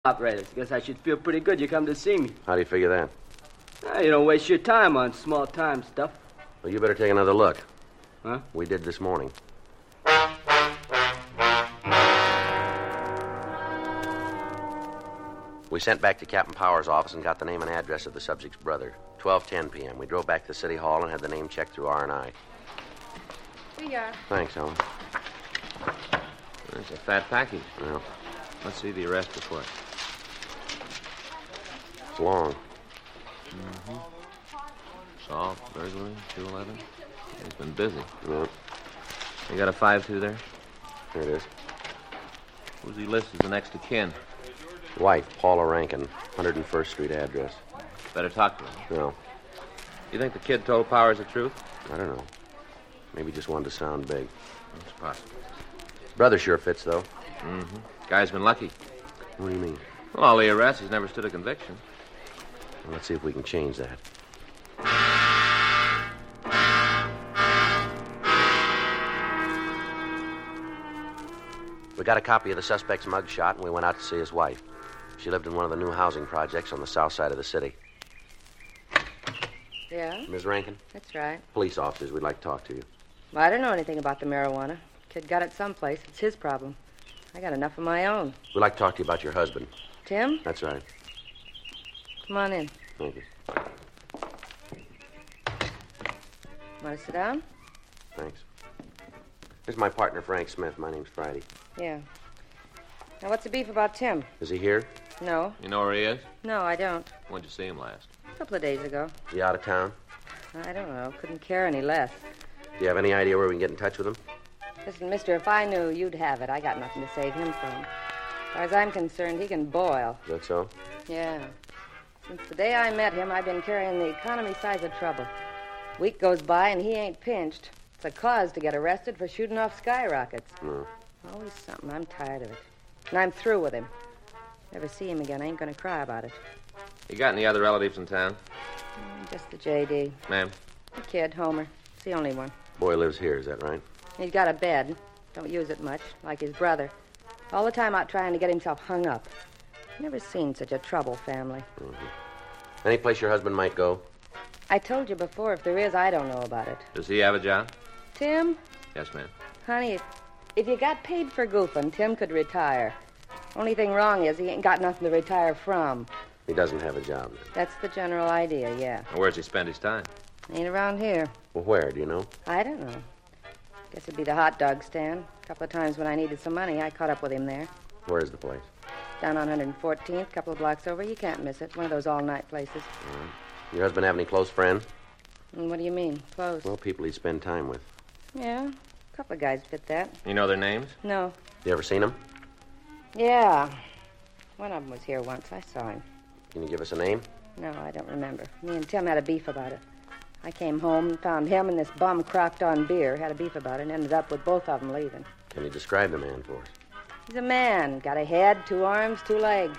operators. Guess I should feel pretty good you come to see me. How do you figure that? You don't waste your time on small-time stuff. Well, you better take another look. Huh? We did this morning. We sent back to Captain Power's office and got the name and address of the subject's brother. 12:10 p.m. We drove back to City Hall and had the name checked through R&I. Here you are. Thanks, Ellen. It's a fat package. Yeah, Let's see the arrest report. it's long. Assault, burglary, 211. He's been busy. Yeah, You got a 5-2 there? here it is. Who's he list as the next of kin? Wife, Paula Rankin, 101st Street address. Better talk to him. No, You think the kid told Powers the truth? I don't know. Maybe just wanted to sound big. It's possible. Brother sure fits, though. Guy's been lucky. What do you mean? Well, all the arrests, he's never stood a conviction. Well, let's see if we can change that. We got a copy of the suspect's mugshot, and we went out to see his wife. She lived in one of the new housing projects on the south side of the city. Yeah, Ms. Rankin? that's right. Police officers, we'd like to talk to you. Well, I don't know anything about the marijuana. Kid got it someplace. It's his problem. I got enough of my own. We'd like to talk to you about your husband. Tim, That's right. come on in. Thank you. Want to sit down? Thanks. This is my partner, Frank Smith. My name's Friday. Yeah. Now, what's the beef about Tim? Is he here? No. You know where he is? No, I don't. When'd you see him last? A couple of days ago. Is he out of town? I don't know. Couldn't care any less. Do you have any idea where we can get in touch with him? Listen, mister, if I knew, you'd have it. I got nothing to save him from. As far as I'm concerned, he can boil. Is that so? Yeah. Since the day I met him, I've been carrying the economy size of trouble. Week goes by and he ain't pinched. It's a cause to get arrested for shooting off skyrockets. Always something. I'm tired of it. And I'm through with him. Never see him again. I ain't gonna cry about it. You got any other relatives in town? Just the J.D. Ma'am? The kid, Homer. It's the only one. Boy lives here, is that right? He's got a bed. Don't use it much, like his brother. All the time out trying to get himself hung up. Never seen such a trouble family. Any place your husband might go? I told you before, if there is, I don't know about it. Does he have a job? Tim? Yes, ma'am. Honey, if you got paid for goofing, Tim could retire. Only thing wrong is he ain't got nothing to retire from. He doesn't have a job. That's the general idea, yeah. And where's he spend his time? Ain't around here. Well, where, do you know? I don't know. Guess it'd be the hot dog stand. A couple of times when I needed some money, I caught up with him there. Where is the place? Down on 114th, a couple of blocks over. You can't miss it. One of those all-night places. Your husband have any close friends? And what do you mean, close? Well, people he'd spend time with. Yeah, a couple of guys fit that. You know their names? No. You ever seen him? Yeah. One of them was here once. I saw him. Can you give us a name? No, I don't remember. Me and Tim had a beef about it. I came home and found him and this bum crocked on beer, had a beef about it, and ended up with both of them leaving. Can you describe the man for us? He's a man. Got a head, 2 arms, 2 legs.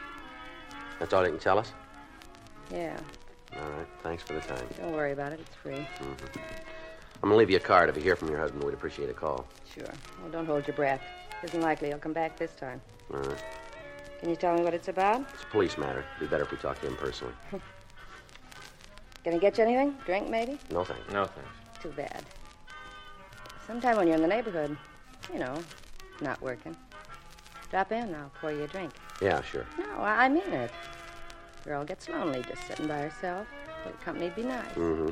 That's all you can tell us? Yeah. All right. Thanks for the time. Don't worry about it. It's free. I'm going to leave you a card. If you hear from your husband, we'd appreciate a call. Sure. Well, don't hold your breath. Isn't likely he'll come back this time. All right. Can you tell me what it's about? It's a police matter. It'd be better if we talked to him personally. Gonna get you anything? Drink, maybe? No, thanks. No, thanks. Too bad. Sometime when you're in the neighborhood, you know, not working, drop in. I'll pour you a drink. Yeah, sure. No, I mean it. Girl gets lonely just sitting by herself. A little company'd be nice. Mm-hmm.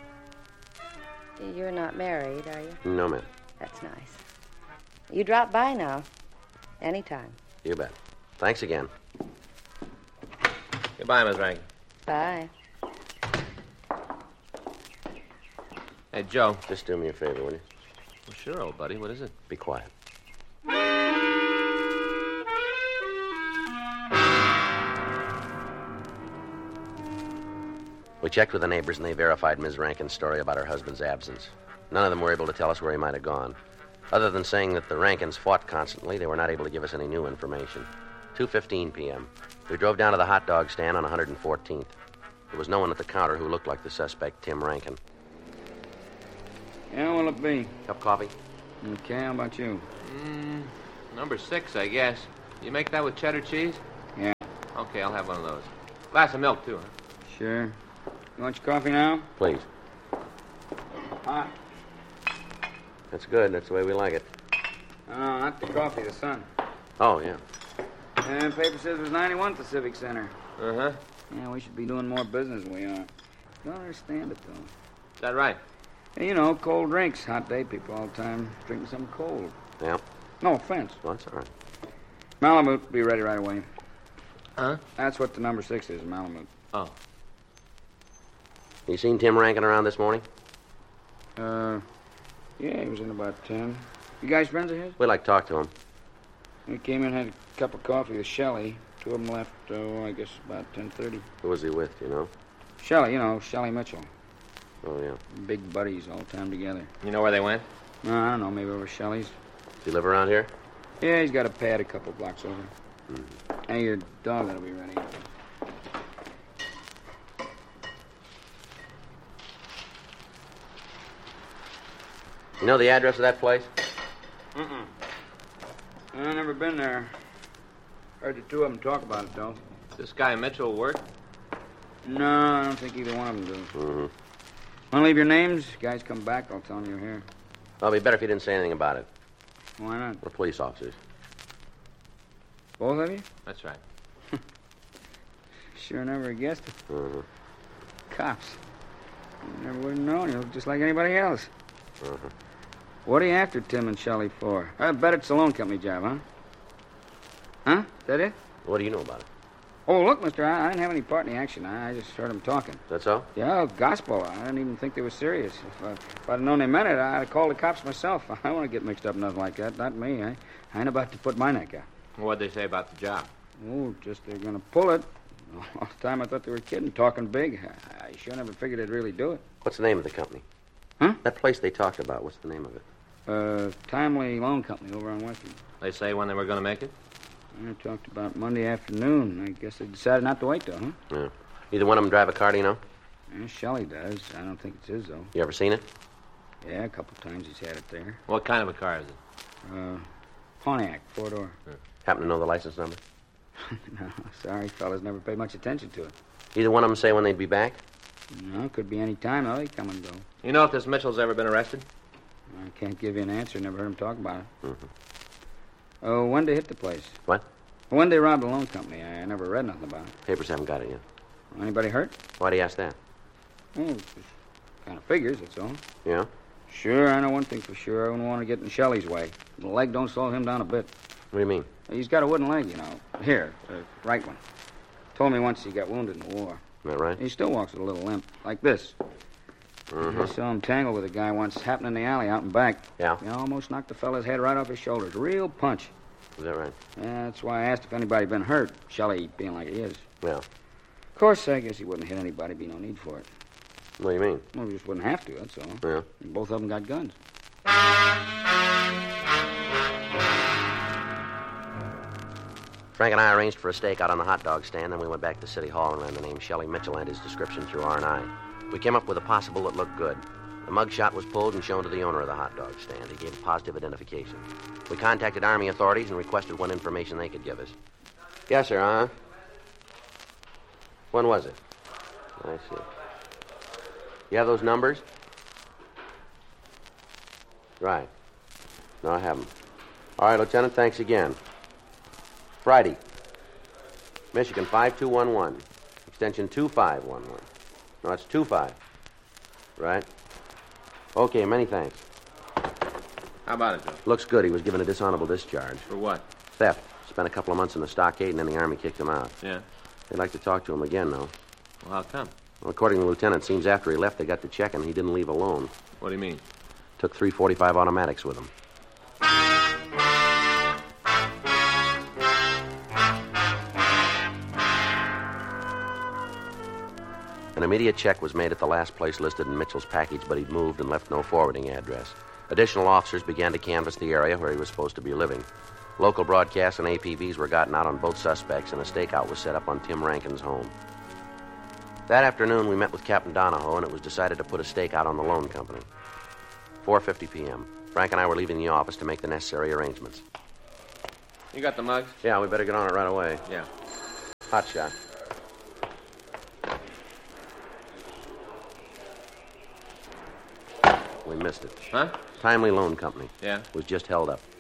You're not married, are you? No, ma'am. That's nice. You drop by now. Anytime. You bet. Thanks again. Goodbye, Miss Rankin. Bye. Hey, Joe. Just do me a favor, will you? Well, sure, old buddy. What is it? Be quiet. We checked with the neighbors, and they verified Ms. Rankin's story about her husband's absence. None of them were able to tell us where he might have gone. Other than saying that the Rankins fought constantly, they were not able to give us any new information. 2:15 p.m. We drove down to the hot dog stand on 114th. There was no one at the counter who looked like the suspect, Tim Rankin. Yeah, what'll it be? Cup of coffee? Okay, how about you? Number 6, I guess. You make that with cheddar cheese? Yeah. Okay, I'll have one of those. Glass of milk, too, huh? Sure. You want your coffee now? Please. Hot. That's good. That's the way we like it. No, not the coffee, the sun. Oh, yeah. And paper says it was 91 at the Civic Center. Uh-huh. Yeah, we should be doing more business than we are. Don't understand it, though. Is that right? Hey, you know, cold drinks. Hot day people all the time drinking something cold. Yeah. No offense. Well, that's all right. Malamute, be ready right away. Huh? That's what the number 6 is, Malamute. Oh. You seen Tim Rankin around this morning? Yeah, he was in about 10. You guys friends of his? We'd like to talk to him. He came in, had a cup of coffee with Shelley. Two of them left, I guess, about 10:30. Who was he with, you know? Shelley, you know, Shelley Mitchell. Oh, yeah. Big buddies all the time together. You know where they went? No, I don't know, maybe over Shelley's. Does he live around here? Yeah, he's got a pad a couple blocks over. Hey, your dog ought to be ready. You know the address of that place? Mm-mm. I've never been there. Heard the two of them talk about it, though. Does this guy Mitchell work? No, I don't think either one of them do. Mm-hmm. Want to leave your names? Guys come back, I'll tell them you're here. Well, it'd be better if you didn't say anything about it. Why not? We're police officers. Both of you? That's right. Sure never guessed it. Mm-hmm. Cops. You never would have known. You look just like anybody else. Mm-hmm. What are you after Tim and Shelley for? I bet it's a loan company job, huh? Huh? Is that it? What do you know about it? Oh, look, mister, I didn't have any part in the action. I just heard them talking. That's all? Yeah, gospel. I didn't even think they were serious. If I'd known they meant it, I'd have called the cops myself. I don't want to get mixed up in nothing like that. Not me. I ain't about to put my neck out. What'd they say about the job? Oh, just they're going to pull it. All the time I thought they were kidding, talking big. I sure never figured they'd really do it. What's the name of the company? Huh? That place they talked about, what's the name of it? Timely Loan Company over on Western. They say when they were going to make it? I talked about Monday afternoon. I guess they decided not to wait, though, huh? Yeah. Either one of them drive a car, do you know? Yeah, Shelley does. I don't think it's his, though. You ever seen it? Yeah, a couple times he's had it there. What kind of a car is it? Pontiac, four-door. Happen to know the license number? No, sorry, fellas never paid much attention to it. Either one of them say when they'd be back? No, could be any time, though. They come and go. You know if this Mitchell's ever been arrested? I can't give you an answer. Never heard him talk about it. Mm-hmm. Oh, when they hit the place? What? When they robbed the loan company. I never read nothing about it. Papers haven't got it yet. Anybody hurt? Why do you ask that? Oh, just kind of figures, that's all. Yeah? Sure, I know one thing for sure. I wouldn't want to get in Shelley's way. The leg don't slow him down a bit. What do you mean? He's got a wooden leg, you know. Here, the right one. Told me once he got wounded in the war. Is that right? He still walks with a little limp, like this. Mm-hmm. I saw him tangle with a guy once, happened in the alley out and back. Yeah? He almost knocked the fella's head right off his shoulders. Real punch. Is that right? Yeah, that's why I asked if anybody been hurt. Shelley being like he is. Yeah. Of course, I guess he wouldn't hit anybody. Be no need for it. What do you mean? Well, he just wouldn't have to, that's all. Yeah. And both of them got guns. Frank and I arranged for a stake out on the hot dog stand, then we went back to City Hall and ran the name Shelley Mitchell and his description through R&I. We came up with a possible that looked good. The mug shot was pulled and shown to the owner of the hot dog stand. He gave a positive identification. We contacted Army authorities and requested what information they could give us. Yes, sir, huh? When was it? I see. You have those numbers? Right. No, I haven't. All right, Lieutenant, thanks again. Friday. Michigan 5211. Extension 2511. No, it's 25. Right? Okay, many thanks. How about it, Joe? Looks good. He was given a dishonorable discharge. For what? Theft. Spent a couple of months in the stockade, and then the Army kicked him out. Yeah. They'd like to talk to him again, though. Well, how come? Well, according to the lieutenant, it seems after he left, they got to check, and he didn't leave alone. What do you mean? Took 345 automatics with him. An immediate check was made at the last place listed in Mitchell's package, but he'd moved and left no forwarding address. Additional officers began to canvass the area where he was supposed to be living. Local broadcasts and APVs were gotten out on both suspects, and a stakeout was set up on Tim Rankin's home. That afternoon, we met with Captain Donahoe, and it was decided to put a stake out on the loan company. 4:50 p.m. Frank and I were leaving the office to make the necessary arrangements. You got the mugs? Yeah, we better get on it right away. Yeah. Hot shot. We missed it. Huh? Timely Loan Company. Yeah? Was just held up.